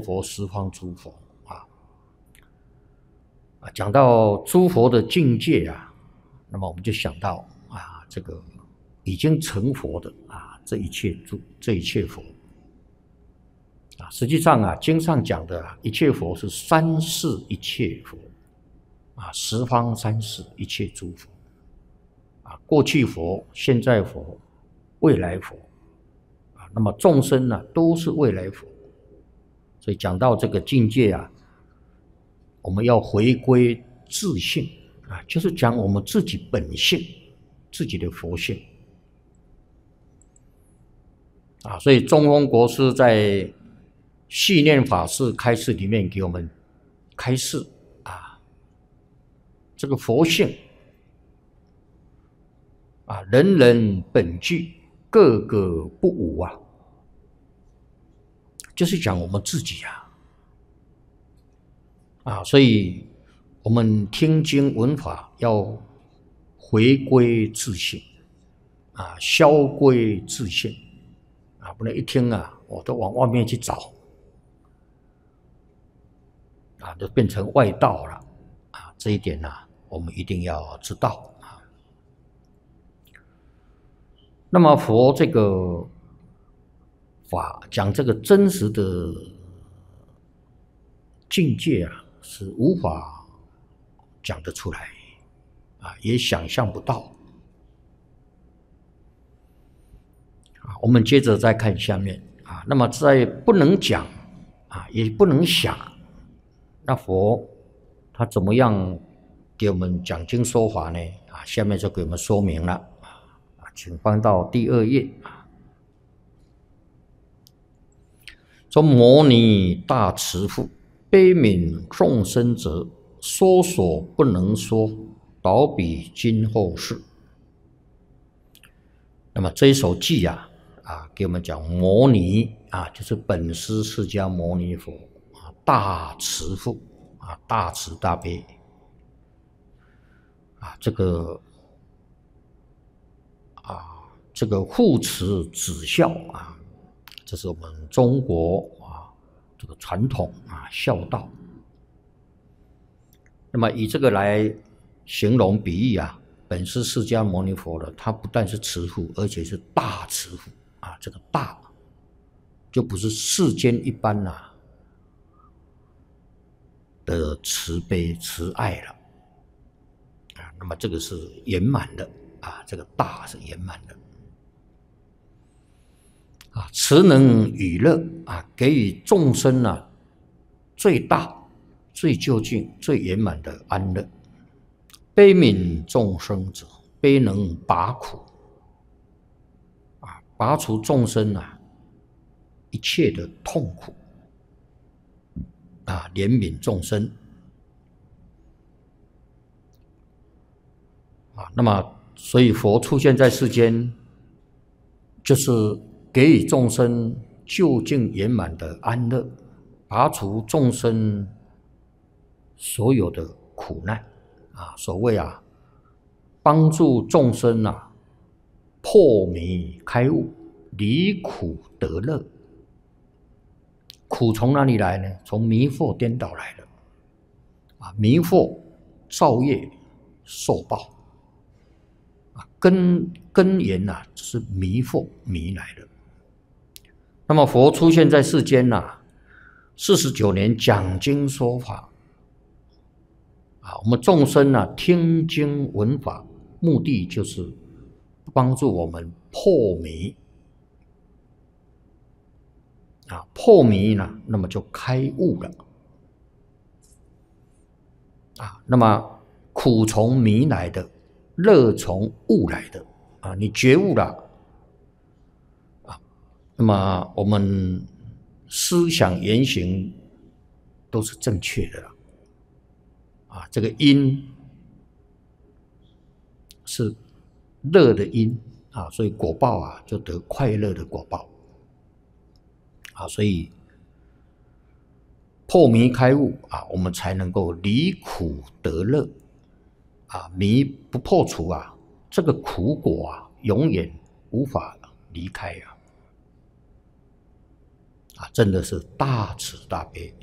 佛十方诸佛讲到诸佛的境界那么我们就想到这个已经成佛的这一切佛实际上经上讲的一切佛是三世一切佛十方三世一切诸佛过去佛、现在佛、未来佛那么众生都是未来佛，所以讲到这个境界我们要回归自性就是讲我们自己本性，自己的佛性所以中峰国师在续念法事开示里面给我们开示这个佛性人人本具，个个不无就是讲我们自己所以我们听经闻法要回归自性消归自性不能一听我都往外面去找就变成外道了这一点我们一定要知道那么佛这个法讲这个真实的境界是无法讲得出来也想象不到我们接着再看下面那么在不能讲也不能想，那佛他怎么样给我们讲经说法呢下面就给我们说明了请翻到第2页说摩尼大慈父，悲悯众生者，说所不能说，导彼今后世。那么这一首偈给我们讲摩尼就是本师释迦牟尼佛大慈父大慈大悲这个护持子孝这是我们中国这个传统孝道。那么以这个来形容比喻本师释迦牟尼佛的，他不但是慈父，而且是大慈父这个大就不是世间一般的慈悲慈爱了那么这个是圆满的这个大是圆满的慈能与乐给予众生最大最究竟最圆满的安乐。悲悯众生者，悲能拔苦拔除众生一切的痛苦怜悯众生那么所以佛出现在世间，就是给予众生究竟圆满的安乐，拔除众生所有的苦难所谓帮助众生破迷开悟，离苦得乐。苦从哪里来呢？从迷惑颠倒来的迷惑造业受报根源是迷惑迷来的。那么佛出现在世间49年讲经说法我们众生听经闻法，目的就是帮助我们破迷破迷那么就开悟了那么苦从迷来的，乐从悟来的你觉悟了那么我们思想言行都是正确的了这个因是乐的因所以果报就得快乐的果报所以破迷开悟我们才能够离苦得乐迷不破除这个苦果永远无法离开啊，真的是大慈大悲